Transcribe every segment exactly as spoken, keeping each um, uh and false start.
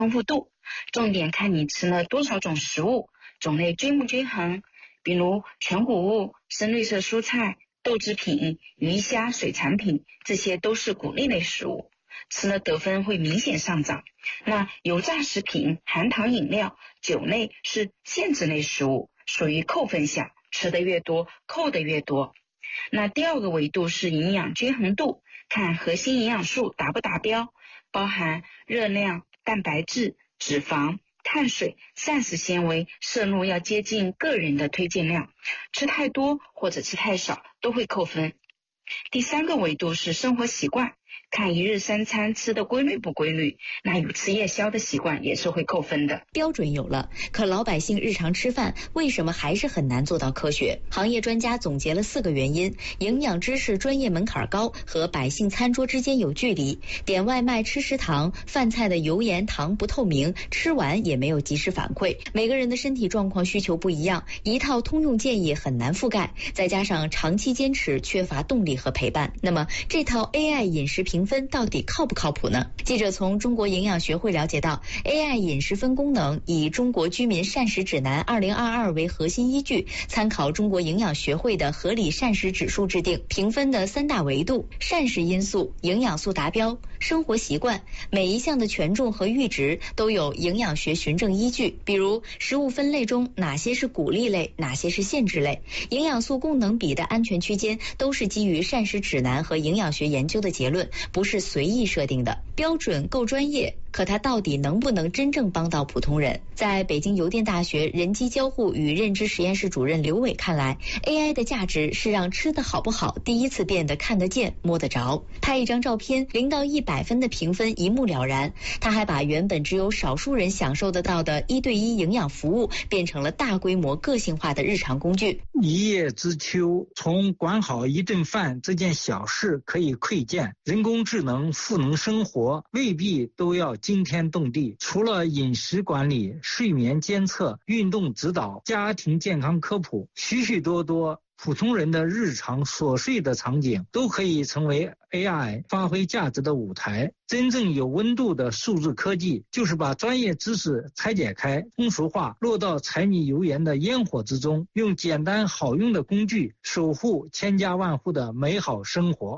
丰富度，重点看你吃了多少种食物，种类均不均衡，比如全谷物、深绿色蔬菜、豆制品、鱼虾、水产品，这些都是谷类类食物，吃了得分会明显上涨。那油炸食品、含糖饮料、酒类是限制类食物，属于扣分项，吃的越多，扣的越多。那第二个维度是营养均衡度，看核心营养素达不达标，包含热量、蛋白质、脂肪、碳水、膳食纤维摄入要接近个人的推荐量，吃太多或者吃太少都会扣分。第三个维度是生活习惯，看一日三餐吃的规律不规律，那有吃夜宵的习惯也是会扣分的。 标准有了，可老百姓日常吃饭为什么还是很难做到科学？行业专家总结了四个原因：营养知识专业门槛高，和百姓餐桌之间有距离，点外卖吃食堂，饭菜的油盐糖不透明，吃完也没有及时反馈。每个人的身体状况需求不一样，一套通用建议很难覆盖，再加上长期坚持缺乏动力和陪伴，那么这套 A I 饮食评分到底靠不靠谱呢？记者从中国营养学会了解到， A I 饮食分功能以中国居民膳食指南二零二二为核心依据，参考中国营养学会的合理膳食指数制定评分的三大维度：膳食因素、营养素达标、生活习惯。每一项的权重和阈值都有营养学循证依据，比如食物分类中哪些是鼓励类，哪些是限制类，营养素功能比的安全区间都是基于膳食指南和营养学研究的结论，不是随意设定的。标准够专业，可它到底能不能真正帮到普通人？在北京邮电大学人机交互与认知实验室主任刘伟看来， A I 的价值是让吃的好不好第一次变得看得见摸得着。拍一张照片，零到一百分的评分一目了然。他还把原本只有少数人享受得到的一对一营养服务变成了大规模个性化的日常工具。 一叶知秋，从管好一顿饭这件小事可以窥见，人工智能赋能生活未必都要惊天动地。除了饮食管理、睡眠监测、运动指导、家庭健康科普，许许多多普通人的日常琐碎的场景都可以成为 A I 发挥价值的舞台。真正有温度的数字科技，就是把专业知识拆解开、通俗化，落到柴米油盐的烟火之中，用简单好用的工具守护千家万户的美好生活。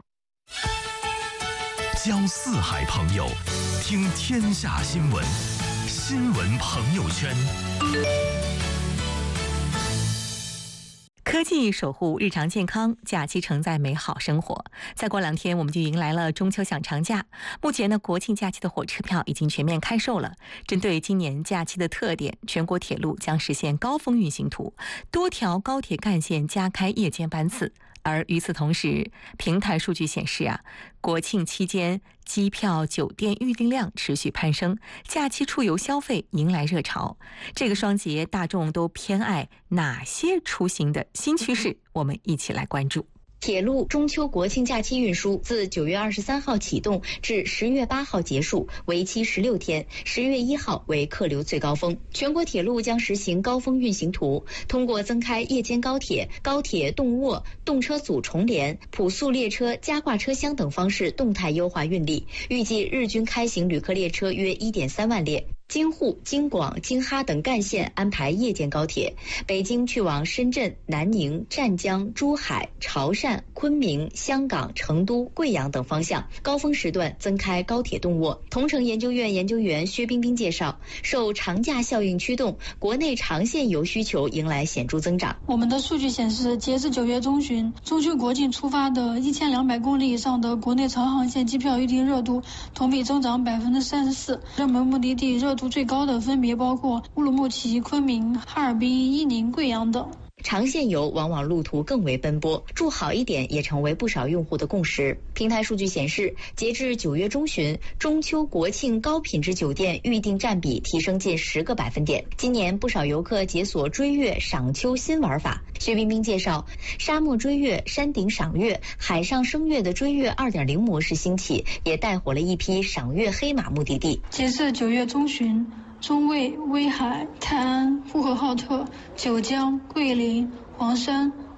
交四海朋友，听天下新闻，新闻朋友圈。 科技守护日常健康，假期承载美好生活。再过两天我们就迎来了中秋小长假，目前呢，国庆假期的火车票已经全面开售了。针对今年假期的特点，全国铁路将实现高峰运行图，多条高铁干线加开夜间班次。而与此同时，平台数据显示啊，国庆期间机票、酒店预订量持续攀升，假期出游消费迎来热潮。这个双节，大众都偏爱哪些出行的新趋势？我们一起来关注。 铁路中秋国庆假期运输自九月二十三号启动至十月八号结束，为期十六天。十月一号为客流最高峰。全国铁路将实行高峰运行图，通过增开夜间高铁、高铁动卧、动车组重联、普速列车加挂车厢等方式动态优化运力，预计日均开行旅客列车约 一点三万列。京沪、京广、京哈等干线安排夜间高铁，北京去往深圳、南宁、湛江、珠海、潮汕、昆明、香港、成都、贵阳等方向高峰时段增开高铁动卧。同城研究院研究员薛冰冰介绍，受长假效应驱动，国内长线游需求迎来显著增长。 我们的数据显示，截至九月中旬，中秋国庆出发的一千两百公里以上的国内长航线机票预订热度同比增长百分之三十四，热门目的地热度最高的分别包括乌鲁木齐、昆明、哈尔滨、伊宁、贵阳等。 长线游往往路途更为奔波，住好一点也成为不少用户的共识。平台数据显示，截至九月中旬，中秋国庆高品质酒店预订占比提升近十个百分点。今年不少游客解锁追月赏秋新玩法。薛冰冰介绍，沙漠追月、山顶赏月、海上升月的追月 二点零 模式兴起，也带火了一批赏月黑马目的地。 截至九月中旬，中卫、威海、泰安、呼和浩特、九江、桂林、黄山、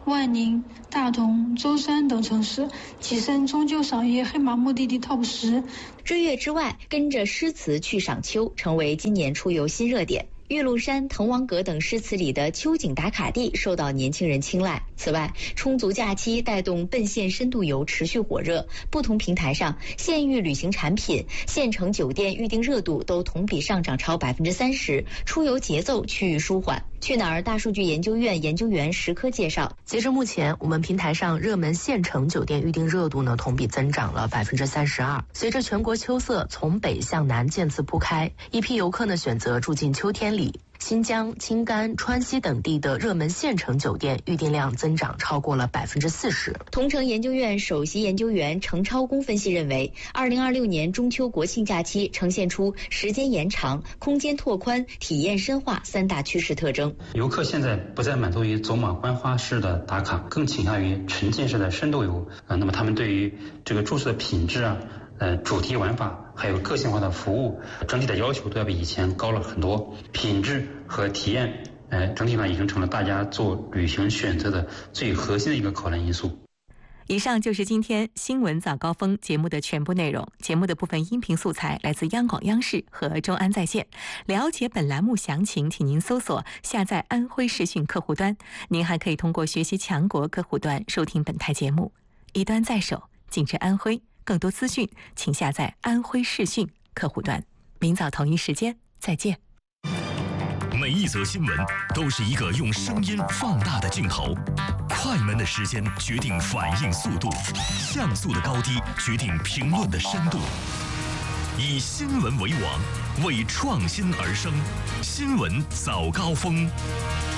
万宁、大同、舟山等城市，跻身中秋赏月黑马目的地 top 十。 追月之外，跟着诗词去赏秋，成为今年出游新热点。岳麓山、滕王阁等诗词里的秋景打卡地受到年轻人青睐。此外，充足假期带动奔现深度游持续火热，不同平台上县域旅行产品、县城酒店预订热度都同比上涨超百分之三十，出游节奏趋于舒缓。去哪儿大数据研究院研究员石科介绍， 截至目前，我们平台上热门县城酒店预订热度呢同比增长了百分之三十二。随着全国秋色从北向南渐次铺开，一批游客呢选择住进秋天里。新疆、青甘、川西等地的热门县城酒店预订量增长超过了百分之四十。 同城研究院首席研究员程超公分析认为，二零二六年中秋国庆假期呈现出时间延长、空间拓宽、体验深化三大趋势特征。 游客现在不再满足于走马观花式的打卡，更倾向于沉浸式的深度游。呃，那么他们对于这个住宿的品质啊。呃，主题玩法还有个性化的服务，整体的要求都要比以前高了很多。品质和体验，呃，整体上已经成了大家做旅行选择的最核心的一个考量因素。 以上就是今天新闻早高峰节目的全部内容。节目的部分音频素材来自央广央视和中安在线。了解本栏目详情，请您搜索下载安徽视讯客户端。您还可以通过学习强国客户端收听本台节目。一端在手，紧至安徽。更多资讯，请下载安徽视讯客户端。明早同一时间再见。 每一则新闻都是一个用声音放大的镜头，快门的时间决定反应速度，像素的高低决定评论的深度。以新闻为王，为创新而生。新闻早高峰。